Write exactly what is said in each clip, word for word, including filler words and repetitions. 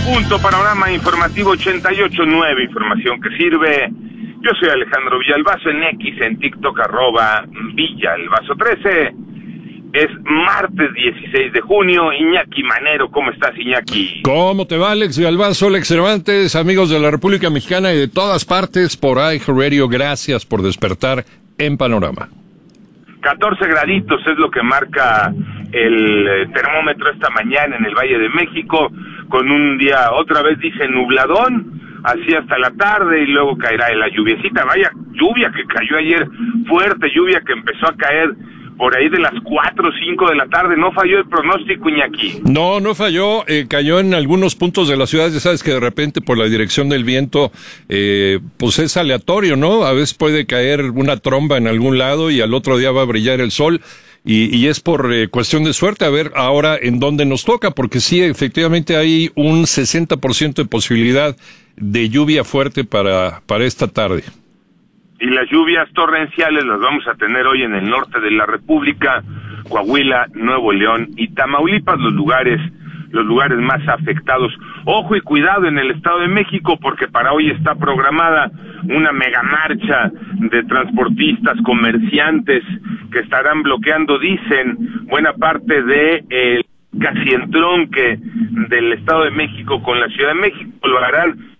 punto, panorama informativo ochenta y ocho punto nueve, información que sirve. Yo soy Alejandro Villalbazo, en X, en TikTok, arroba Villalbazo trece. Es martes dieciséis de junio. Iñaki Manero, ¿cómo estás, Iñaki? ¿Cómo te va, Alex Villalbazo, Alex Cervantes, amigos de la República Mexicana y de todas partes por iHeartRadio? Gracias por despertar en Panorama. catorce graditos es lo que marca el termómetro esta mañana en el Valle de México, con un día, otra vez dice nubladón, así hasta la tarde, y luego caerá la lluviecita. Vaya lluvia que cayó ayer, fuerte lluvia que empezó a caer por ahí de las cuatro o cinco de la tarde. ¿No falló el pronóstico, Iñaki? No, no falló, eh, cayó en algunos puntos de la ciudad. Ya sabes que de repente por la dirección del viento, eh, pues es aleatorio, ¿no? A veces puede caer una tromba en algún lado y al otro día va a brillar el sol. Y, y es por eh, cuestión de suerte, a ver ahora en dónde nos toca, porque sí, efectivamente hay un sesenta por ciento de posibilidad de lluvia fuerte para, para esta tarde. Y las lluvias torrenciales las vamos a tener hoy en el norte de la República, Coahuila, Nuevo León y Tamaulipas, los lugares, los lugares más afectados. Ojo y cuidado en el Estado de México, porque para hoy está programada una mega marcha de transportistas, comerciantes, que estarán bloqueando, dicen, buena parte de el casi entronque del Estado de México con la Ciudad de México. Lo harán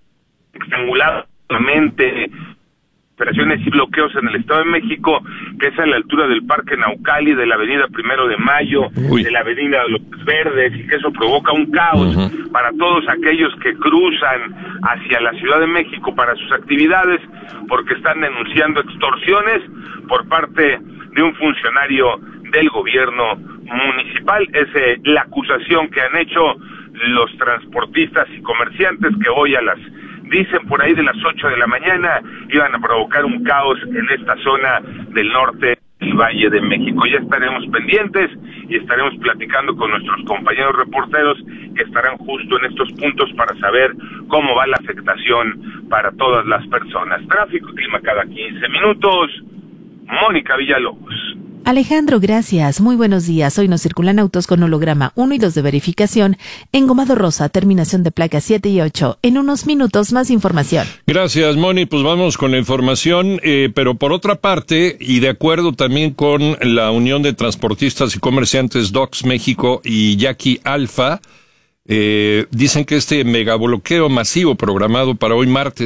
estranguladamente, operaciones y bloqueos en el Estado de México, que es a la altura del Parque Naucali, de la Avenida Primero de Mayo, Uy. de la Avenida de los Verdes, y que eso provoca un caos uh-huh. para todos aquellos que cruzan hacia la Ciudad de México para sus actividades, porque están denunciando extorsiones por parte de un funcionario del gobierno municipal. Es eh, la acusación que han hecho los transportistas y comerciantes, que hoy a las dicen por ahí de las ocho de la mañana iban a provocar un caos en esta zona del norte del Valle de México. Ya estaremos pendientes y estaremos platicando con nuestros compañeros reporteros que estarán justo en estos puntos para saber cómo va la afectación para todas las personas. Tráfico y clima cada quince minutos. Mónica Villalobos. Alejandro, gracias. Muy buenos días. Hoy nos circulan autos con holograma uno y dos de verificación. Engomado rosa, terminación de placas siete y ocho. En unos minutos, más información. Gracias, Moni. Pues vamos con la información, eh, pero por otra parte, y de acuerdo también con la Unión de Transportistas y Comerciantes Docs México y Yaqui Alfa, eh, dicen que este megabloqueo masivo programado para hoy martes